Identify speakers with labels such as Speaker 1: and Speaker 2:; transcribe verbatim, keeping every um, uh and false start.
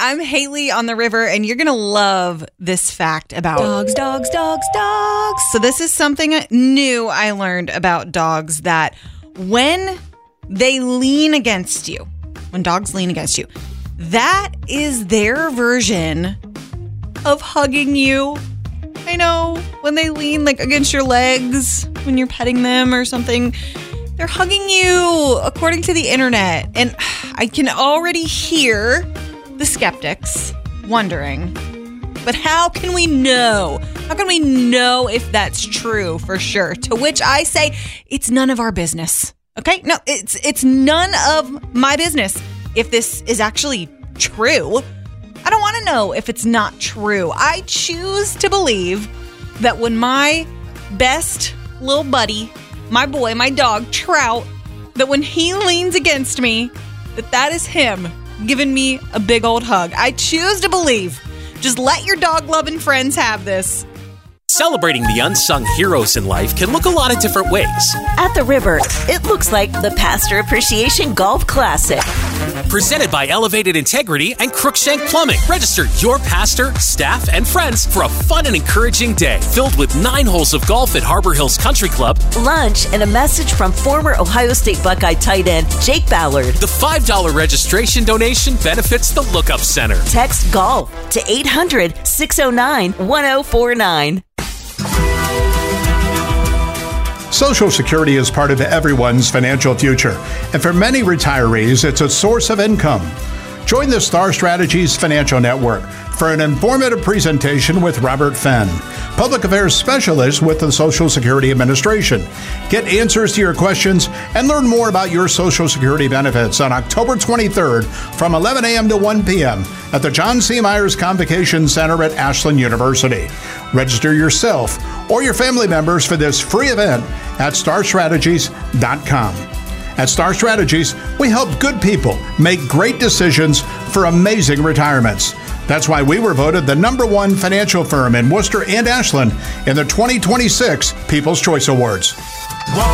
Speaker 1: I'm Haley on the river, and you're going to love this fact about
Speaker 2: dogs, dogs, dogs, dogs.
Speaker 1: So this is something new I learned about dogs, that when they lean against you, when dogs lean against you, that is their version of hugging you. I know, when they lean like against your legs, when you're petting them or something, they're hugging you, according to the internet. And I can already hear the skeptics wondering, but how can we know? How can we know if that's true for sure? To which I say, it's none of our business. Okay? No, it's it's none of my business if this is actually true. I don't want to know if it's not true. I choose to believe that when my best little buddy, my boy, my dog, Trout, that when he leans against me, that that is him giving me a big old hug. I choose to believe. Just let your dog-loving friends have this.
Speaker 3: Celebrating the unsung heroes in life can look a lot of different ways.
Speaker 2: At the river, it looks like the Pastor Appreciation Golf Classic.
Speaker 3: Presented by Elevated Integrity and Crookshank Plumbing. Register your pastor, staff, and friends for a fun and encouraging day filled with nine holes of golf at Harbor Hills Country Club,
Speaker 2: lunch, and a message from former Ohio State Buckeye tight end Jake Ballard.
Speaker 3: The five dollars registration donation benefits the Lookup Center.
Speaker 2: Text GOLF to eight hundred, six oh nine, one oh four nine.
Speaker 4: Social Security is part of everyone's financial future, and for many retirees, it's a source of income. Join the Star Strategies Financial Network for an informative presentation with Robert Fenn, Public Affairs Specialist with the Social Security Administration. Get answers to your questions and learn more about your Social Security benefits on October twenty-third from eleven a.m. to one p.m. at the John C. Myers Convocation Center at Ashland University. Register yourself or your family members for this free event at star strategies dot com. At Star Strategies, we help good people make great decisions for amazing retirements. That's why we were voted the number one financial firm in Worcester and Ashland in the twenty twenty-six People's Choice Awards.